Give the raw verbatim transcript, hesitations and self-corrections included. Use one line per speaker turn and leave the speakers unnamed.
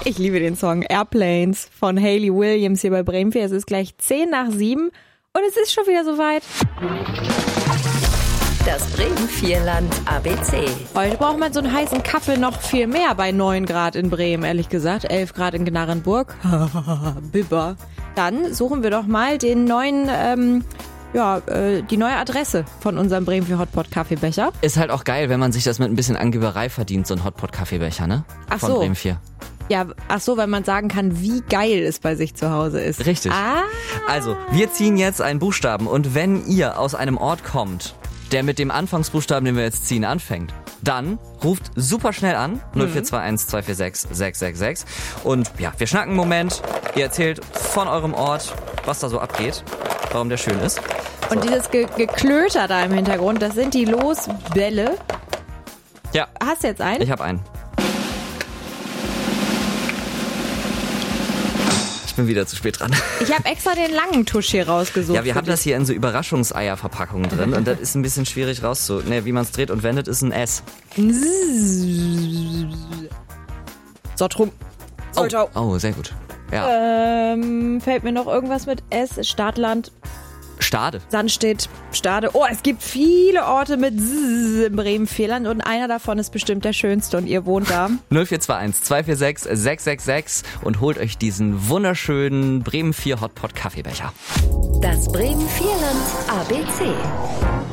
Ich liebe den Song Airplanes von Hayley Williams hier bei Bremen vier. Es ist gleich zehn nach sieben und es ist schon wieder soweit.
Das Bremen vier Land A B C.
Heute braucht man so einen heißen Kaffee noch viel mehr bei neun Grad in Bremen, ehrlich gesagt. elf Grad in Gnarrenburg. Bibber. Dann suchen wir doch mal den neuen, ähm, ja, äh, die neue Adresse von unserem Bremen vier Hotpot Kaffeebecher.
Ist halt auch geil, wenn man sich das mit ein bisschen Angeberei verdient, so ein Hotpot Kaffeebecher, ne?
Ach
von
so.
Bremen vier.
Ja, ach so, weil man sagen kann, wie geil es bei sich zu Hause ist.
Richtig.
Ah.
Also, wir ziehen jetzt einen Buchstaben und wenn ihr aus einem Ort kommt, der mit dem Anfangsbuchstaben, den wir jetzt ziehen, anfängt, dann ruft super schnell an, null vier zwei eins zwei vier sechs sechs sechs sechs. Und ja, wir schnacken einen Moment, ihr erzählt von eurem Ort, was da so abgeht, warum der schön ist. So.
Und dieses Ge- Geklöter da im Hintergrund, das sind die Losbälle.
Ja,
Hast du jetzt einen?
ich habe einen. Ich bin wieder zu spät dran.
Ich habe extra den langen Tusch hier rausgesucht.
Ja, wir
für
haben das hier in so Überraschungseierverpackungen drin und das ist ein bisschen schwierig rauszu... Ne, wie man es dreht und wendet, ist ein S.
dich. So, Trunk.
Oh, oh, sehr gut. Ja.
Ähm, fällt mir noch irgendwas mit S? Stadtland,
Stade.
Sandstedt, Stade. Oh, es gibt viele Orte mit S im Bremen Vierland und einer davon ist bestimmt der schönste und ihr wohnt da.
null vier zwei eins zwei vier sechs sechs sechs sechs und holt euch diesen wunderschönen Bremen vier Hotpot Kaffeebecher.
Das Bremen vier Land A B C.